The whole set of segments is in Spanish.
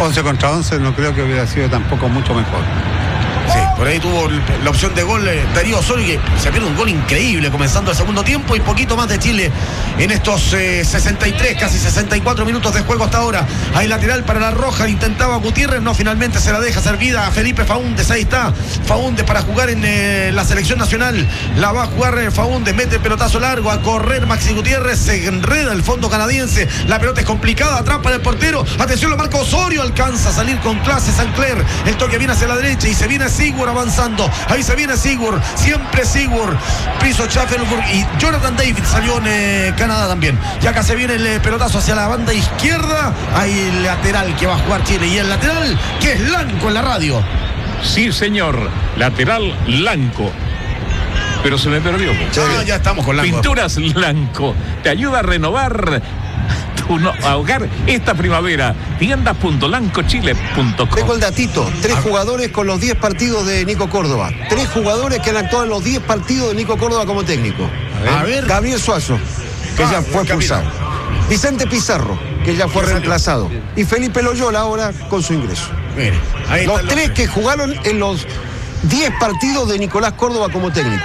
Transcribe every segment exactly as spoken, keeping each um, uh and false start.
once contra once no creo que hubiera sido tampoco mucho mejor. Sí, por ahí tuvo la opción de gol eh, Darío Osorio, que se pierde un gol increíble comenzando el segundo tiempo, y poquito más de Chile en estos eh, sesenta y tres, casi sesenta y cuatro minutos de juego hasta ahora. Hay lateral para la Roja, intentaba Gutiérrez, no, finalmente se la deja servida a Felipe Faúndez. Ahí está Faúndez para jugar en eh, la selección nacional, la va a jugar eh, Faúndez, mete el pelotazo largo a correr Maxi Gutiérrez, se enreda el fondo canadiense, la pelota es complicada, atrapa el portero, atención, lo marca Osorio, alcanza a salir con clase Sancler, el toque viene hacia la derecha y se viene Sigur avanzando, ahí se viene Sigur, siempre Sigur, piso Schaffelburg, y Jonathan David salió en eh, Canadá también. Y acá se viene el eh, pelotazo hacia la banda izquierda, hay el lateral que va a jugar Chile, y el lateral que es Lanco en la radio. Sí, señor, lateral Lanco. Pero se me perdió. Ah, ya estamos con Lanco. Pinturas Lanco te ayuda a renovar, no, ahogar esta primavera. tiendas punto lanco chile punto com. Tengo el datito, tres jugadores con los diez partidos de Nico Córdoba, tres jugadores que han actuado en los diez partidos de Nico Córdoba como técnico. A ver, Gabriel Suazo, que ah, ya fue expulsado, Vicente Pizarro, que ya fue reemplazado, y Felipe Loyola ahora con su ingreso. mire, ahí Los están tres que jugaron en los diez partidos de Nicolás Córdoba como técnico.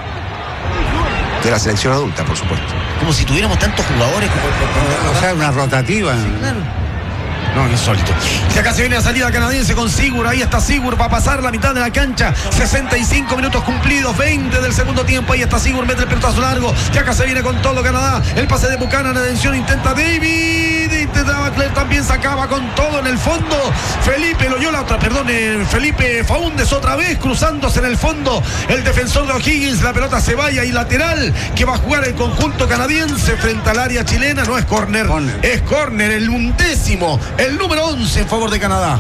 De la selección adulta, por supuesto. como si tuviéramos tantos jugadores como, O sea, una rotativa. sí, claro. No, insólito. Y acá se viene la salida canadiense con Sigur. Ahí está Sigur para pasar la mitad de la cancha. sesenta y cinco minutos cumplidos, veinte del segundo tiempo. Ahí está Sigur, mete el pelotazo largo. Y acá se viene con todo Canadá. El pase de Buchanan, atención, intenta David. Intentaba Claire, también sacaba con todo en el fondo. Felipe Loyola, otra, perdón, eh, Felipe Faúndez otra vez cruzándose en el fondo. El defensor de O'Higgins, la pelota se vaya y lateral que va a jugar el conjunto canadiense frente al área chilena. No es córner, es córner, el undécimo. El número once en favor de Canadá.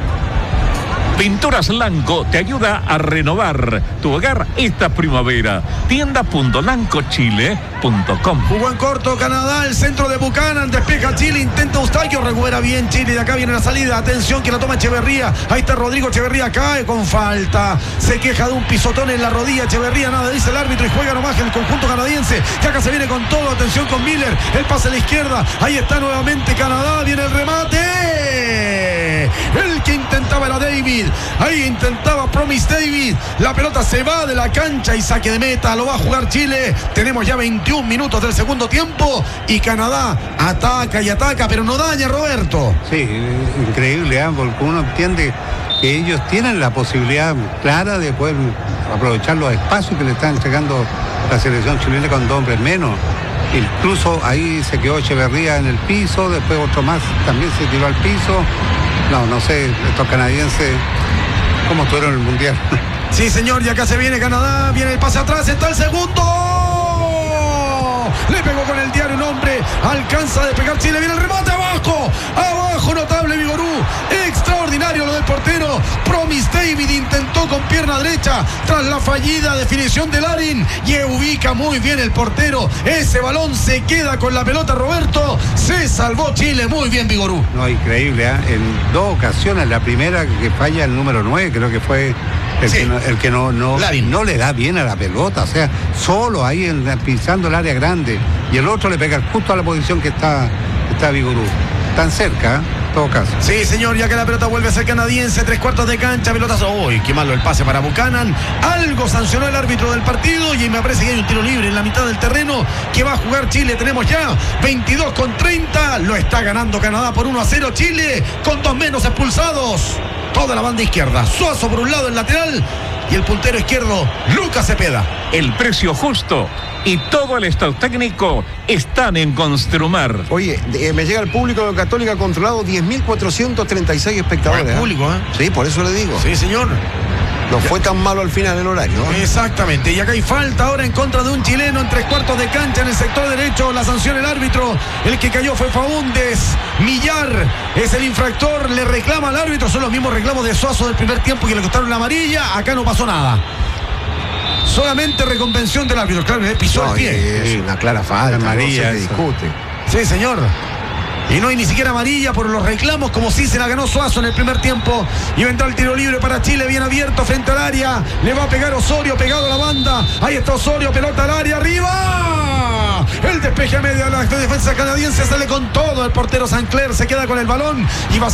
Pinturas Lanco te ayuda a renovar tu hogar esta primavera. tiendas punto lanco chile punto com. Jugó en corto Canadá, el centro de Buchanan, despeja Chile, intenta Eustaquio, recupera bien Chile, de acá viene la salida, atención que la toma Echeverría, ahí está Rodrigo Echeverría, cae con falta, se queja de un pisotón en la rodilla Echeverría, nada dice el árbitro y juega nomás el conjunto canadiense, que acá se viene con todo, atención con Miller, el pase a la izquierda, ahí está nuevamente Canadá, viene el remate, el que intentaba era David, ahí intentaba Promise David, la pelota se va de la cancha y saque de meta, lo va a jugar Chile, tenemos ya veintiún minutos del segundo tiempo y Canadá ataca y ataca, pero no daña, Roberto. Sí, increíble, ¿eh? Porque uno entiende que ellos tienen la posibilidad clara de poder aprovechar los espacios que le está entregando la selección chilena con dos hombres menos. Incluso ahí se quedó Echeverría en el piso, después otro más también se tiró al piso. No, no sé, estos canadienses, ¿cómo estuvieron en el Mundial? Sí, señor, y acá se viene Canadá, viene el pase atrás, está el segundo. Le pegó con el diario un hombre, alcanza a despegar Chile, viene el remate abajo, abajo, notable Vigorú, extraordinario lo del portero, Promise David intentó con pierna derecha, tras la fallida definición de Larin, y ubica muy bien el portero, ese balón se queda con la pelota, Roberto, se salvó Chile, muy bien Vigorú. No, increíble, ¿eh? En dos ocasiones, la primera que falla el número nueve, creo que fue el sí. que, no, el que no, no, no le da bien a la pelota, o sea, solo ahí en, pisando el área grande, y el otro le pega justo a la posición que está, está Vigorú, tan cerca, ¿eh? En todo caso. Sí, señor, ya que la pelota vuelve a ser canadiense, tres cuartos de cancha, pelotazo, uy, qué malo el pase para Buchanan, algo sancionó el árbitro del partido y me parece que hay un tiro libre en la mitad del terreno que va a jugar Chile, tenemos ya veintidós con treinta, lo está ganando Canadá por uno a cero, Chile con dos menos expulsados, toda la banda izquierda, Suazo por un lado, el lateral, y el puntero izquierdo, Lucas Cepeda. El precio justo y todo el staff técnico están en Construmar. Oye, eh, me llega el público de Católica controlado, diez mil cuatrocientos treinta y seis espectadores. Buen público, ¿eh? Sí, por eso le digo. Sí, señor. No fue tan malo al final el horario, ¿no? Exactamente, y acá hay falta ahora en contra de un chileno en tres cuartos de cancha en el sector derecho, la sanción el árbitro, el que cayó fue Faúndez, Millar es el infractor, le reclama al árbitro, son los mismos reclamos de Suazo del primer tiempo que le costaron la amarilla, acá no pasó nada. Solamente reconvención del árbitro, claro, le pisó No, el pie. Es una clara falta, amarilla, no se discute. Sí, señor. Y no hay ni siquiera amarilla por los reclamos, como si se la ganó Suazo en el primer tiempo. Y va a entrar el tiro libre para Chile, bien abierto frente al área. Le va a pegar Osorio, pegado a la banda. Ahí está Osorio, pelota al área, arriba. El despeje a media de la defensa canadiense, sale con todo. El portero Sancler se queda con el balón y va a